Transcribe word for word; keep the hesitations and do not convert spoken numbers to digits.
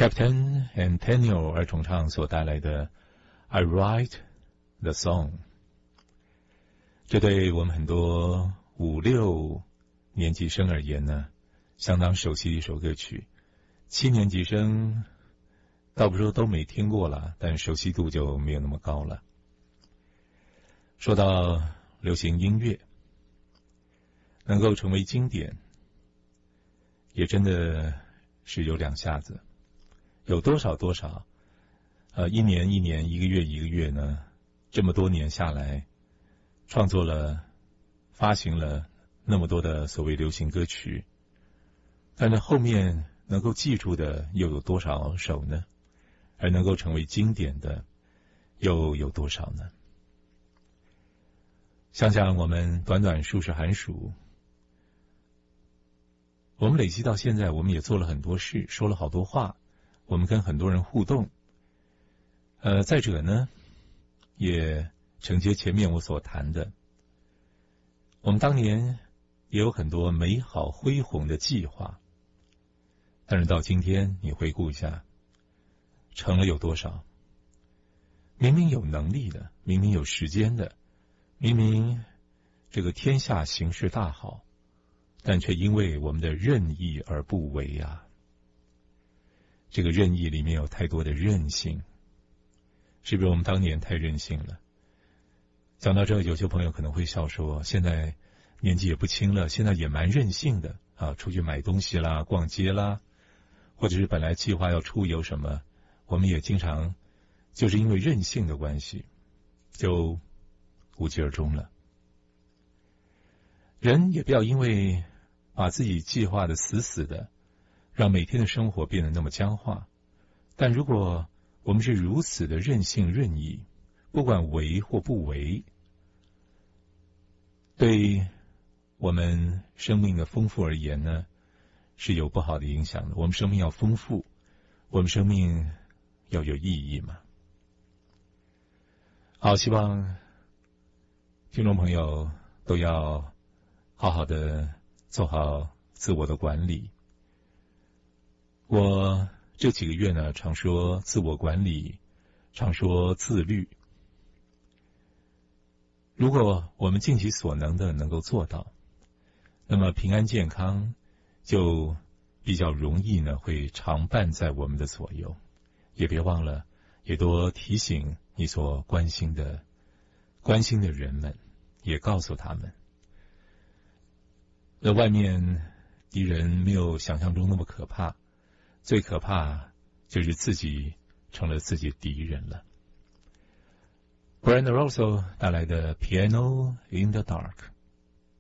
Captain Antonio 二重唱所带来的 I Write the Song， 这对我们很多五六年级生而言呢，相当熟悉的一首歌曲。七年级生倒不说都没听过了，但熟悉度就没有那么高了。说到流行音乐能够成为经典，也真的是有两下子，有多少多少呃，一年一年，一个月一个月呢，这么多年下来，创作了发行了那么多的所谓流行歌曲，但是后面能够记住的又有多少首呢？而能够成为经典的又有多少呢？想想我们短短数十寒暑，我们累积到现在，我们也做了很多事，说了好多话，我们跟很多人互动。呃，再者呢，也承接前面我所谈的，我们当年也有很多美好恢宏的计划，但是到今天你回顾一下，成了有多少？明明有能力的，明明有时间的，明明这个天下形势大好，但却因为我们的任意而不为啊！这个任意里面有太多的任性，是不是我们当年太任性了？讲到这，有些朋友可能会笑说，现在年纪也不轻了，现在也蛮任性的啊，出去买东西啦，逛街啦，或者是本来计划要出游什么，我们也经常就是因为任性的关系，就无疾而终了。人也不要因为把自己计划的死死的，让每天的生活变得那么僵化。但如果我们是如此的任性任意，不管为或不为，对我们生命的丰富而言呢，是有不好的影响的。我们生命要丰富，我们生命要有意义嘛。好，希望听众朋友都要好好的做好自我的管理。我这几个月呢，常说自我管理，常说自律。如果我们尽其所能的能够做到，那么平安健康就比较容易呢，会常伴在我们的左右。也别忘了，也多提醒你所关心的关心的人们，也告诉他们，那外面敌人没有想象中那么可怕，最可怕就是自己成了自己敌人了。Brenda Rosso 带来的 Piano in the Dark。